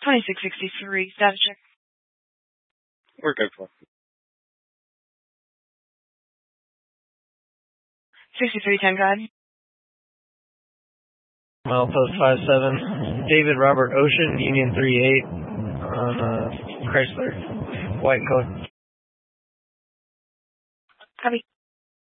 2663, status check. We're good for 6310, go ahead. Milepost 57, David Robert Ocean, Union 38, on Chrysler, white code. Copy.